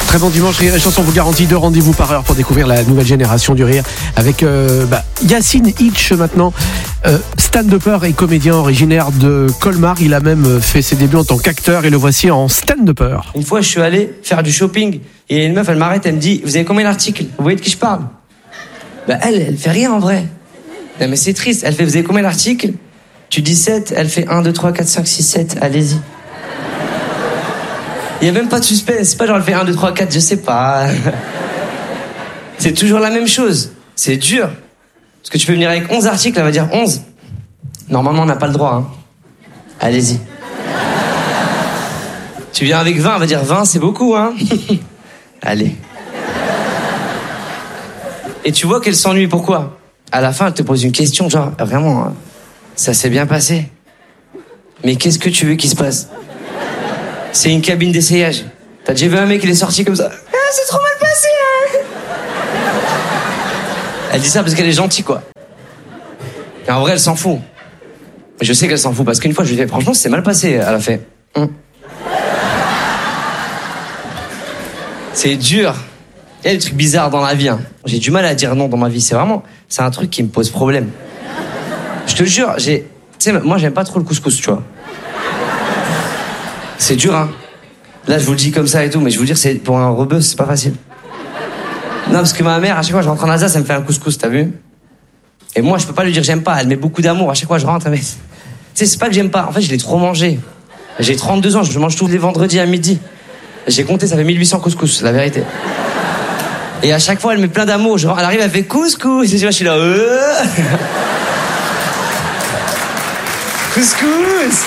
Très bon dimanche, Rire et Chanson vous garantit 2 rendez-vous par heure pour découvrir la nouvelle génération du rire avec Yacine Hitch maintenant, stand-upper et comédien originaire de Colmar. Il a même fait ses débuts en tant qu'acteur et le voici en stand-upper. Une fois, je suis allé faire du shopping et une meuf, elle m'arrête, elle me dit « Vous avez combien d'articles ? Vous voyez de qui je parle ?» Elle fait rien en vrai. Non, mais c'est triste. Elle fait « Vous avez combien d'articles ? » Tu dis 7, elle fait 1, 2, 3, 4, 5, 6, 7, allez-y. Il n'y a même pas de suspense. C'est pas genre elle fait 1, 2, 3, 4, je sais pas. C'est toujours la même chose. C'est dur. Parce que tu peux venir avec 11 articles, elle va dire 11. Normalement, on n'a pas le droit. Hein. Allez-y. Tu viens avec 20, elle va dire 20, c'est beaucoup. Hein. Allez. Et tu vois qu'elle s'ennuie. Pourquoi ? À la fin, elle te pose une question, genre, vraiment, hein, ça s'est bien passé. Mais qu'est-ce que tu veux qu'il se passe ? C'est une cabine d'essayage. T'as déjà vu un mec, il est sorti comme ça. Ah, c'est trop mal passé, hein. Elle dit ça parce qu'elle est gentille, quoi. Et en vrai, elle s'en fout. Je sais qu'elle s'en fout parce qu'une fois, je lui ai dit, franchement, c'est mal passé. Elle a fait. C'est dur. Il y a des trucs bizarres dans la vie. Hein. J'ai du mal à dire non dans ma vie. C'est un truc qui me pose problème. Je te jure, tu sais, moi, j'aime pas trop le couscous, tu vois. C'est dur, hein. Là, je vous le dis comme ça et tout, mais je vous dire, c'est pour un rebeu, c'est pas facile. Non, parce que ma mère, à chaque fois, je rentre en Alsace, elle me fait un couscous, t'as vu ? Et moi, je peux pas lui dire j'aime pas. Elle met beaucoup d'amour. À chaque fois, je rentre, mais tu sais, c'est pas que j'aime pas. En fait, je l'ai trop mangé. J'ai 32 ans, je mange tous les vendredis à midi. J'ai compté, ça fait 1800 couscous, la vérité. Et à chaque fois, elle met plein d'amour. Elle arrive, elle fait couscous. Et je suis là. Couscous.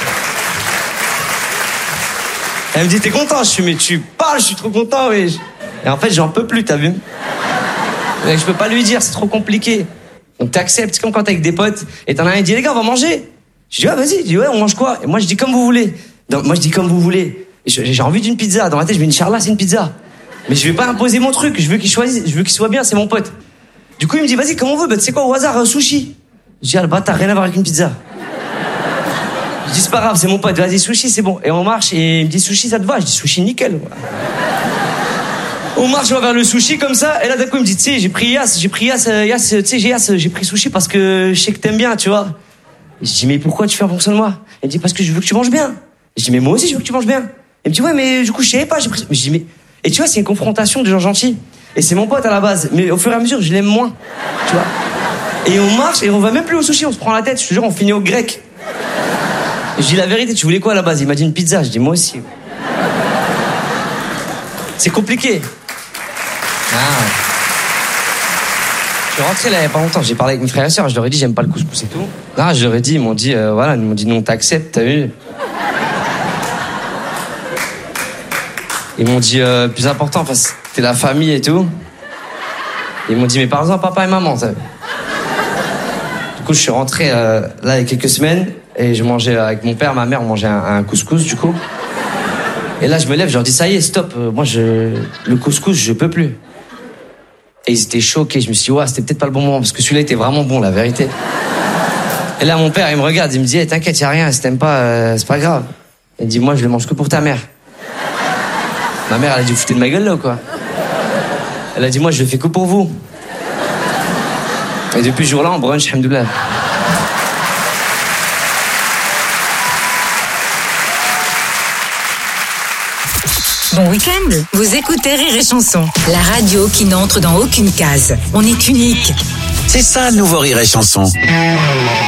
Elle me dit, t'es content? Je suis, mais tu parles, je suis trop content, oui. Et en fait, j'en peux plus, t'as vu? Mais je peux pas lui dire, c'est trop compliqué. Donc t'acceptes, c'est comme quand t'es avec des potes, et t'en as un qui dit, les gars, on va manger. Je dis, ouais, vas-y. Je dis, ouais, on mange quoi? Et moi, je dis, comme vous voulez. Donc, moi, je dis, comme vous voulez. Et j'ai envie d'une pizza. Dans ma tête, je me dis, Inch'Allah, c'est une pizza. Mais je vais pas imposer mon truc, je veux qu'il choisisse, je veux qu'il soit bien, c'est mon pote. Du coup, il me dit, vas-y, comme on veut, tu sais quoi, au hasard, sushi. Je dis, ah, le bâtard, rien à voir avec une pizza. Je dis, c'est pas grave, c'est mon pote, vas-y, sushi, c'est bon. Et on marche, et il me dit, sushi, ça te va? Je dis, sushi, nickel. On marche, on va vers le sushi, comme ça, et là, d'un coup, il me dit, tu sais, j'ai pris Yass, tu sais, j'ai pris sushi parce que je sais que t'aimes bien, tu vois. Et je dis, mais pourquoi tu fais en fonction de moi? Il me dit, parce que je veux que tu manges bien. Je dis, mais moi aussi, je veux que tu manges bien. Il me dit, ouais, mais du coup, je savais pas, j'ai pris. Mais je dis, mais. Et tu vois, c'est une confrontation de gens gentils. Et c'est mon pote à la base. Mais au fur et à mesure, je l'aime moins. Tu vois. Et on marche et on va même plus au sushi, on se prend la tête. Je te jure, on finit au grec. Et je dis la vérité, tu voulais quoi à la base? Il m'a dit une pizza. Je dis moi aussi. C'est compliqué. Ah. Je suis rentré là il y a pas longtemps. J'ai parlé avec mes frères et sœurs. Je leur ai dit j'aime pas le couscous et tout. Là, je leur ai dit, ils m'ont dit voilà, ils m'ont dit non, t'acceptes, t'as vu. Ils m'ont dit, plus important, enfin, c'était la famille et tout. Ils m'ont dit, mais parlez-en à papa et maman, ça. Du coup, je suis rentré là il y a quelques semaines et je mangeais avec mon père, ma mère, on mangeait un couscous, du coup. Et là, je me lève, je leur dis, ça y est, stop, moi, le couscous, je peux plus. Et ils étaient choqués, je me suis dit, ouais, c'était peut-être pas le bon moment, parce que celui-là était vraiment bon, la vérité. Et là, mon père, il me regarde, il me dit, hey, t'inquiète, y a rien, si t'aimes pas, c'est pas grave. Il me dit, moi, je le mange que pour ta mère. Ma mère, elle a dit, vous foutez de ma gueule là ou quoi? Elle a dit, moi, je le fais que pour vous. Et depuis ce jour-là, on brunch, alhamdoulilah. Bon week-end, vous écoutez Rire et Chanson, la radio qui n'entre dans aucune case. On est unique. C'est ça le nouveau Rire et Chanson.